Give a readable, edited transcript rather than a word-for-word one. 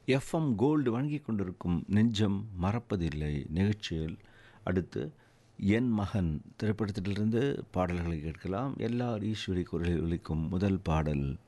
FM gold வழங்கிக் கொண்டிருக்கும் நெஞ்சம் மறப்பதில்லை நிகழ்ச்சியில் அடுத்து என் மகன் திரைப்படத்திலிருந்து பாடல்களை கேட்கலாம். எல்லார் ஈஸ்வரி குரலில் ஒலிக்கும் முதல் பாடல்